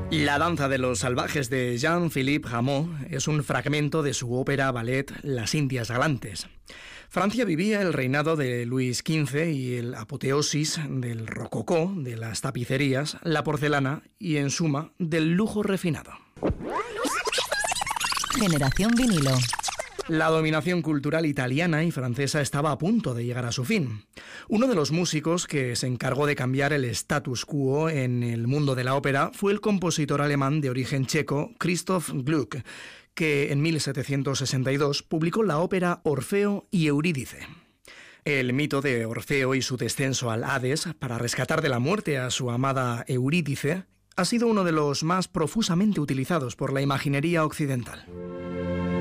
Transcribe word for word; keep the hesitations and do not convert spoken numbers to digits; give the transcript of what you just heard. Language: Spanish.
La danza de los salvajes de Jean-Philippe Rameau es un fragmento de su ópera ballet Las Indias Galantes. Francia vivía el reinado de Luis quince y el apoteosis del rococó, de las tapicerías, la porcelana y, en suma, del lujo refinado. Generación vinilo. La dominación cultural italiana y francesa estaba a punto de llegar a su fin. Uno de los músicos que se encargó de cambiar el status quo en el mundo de la ópera fue el compositor alemán de origen checo Christoph Gluck, que en mil setecientos sesenta y dos publicó la ópera Orfeo y Eurídice. El mito de Orfeo y su descenso al Hades para rescatar de la muerte a su amada Eurídice ha sido uno de los más profusamente utilizados por la imaginería occidental.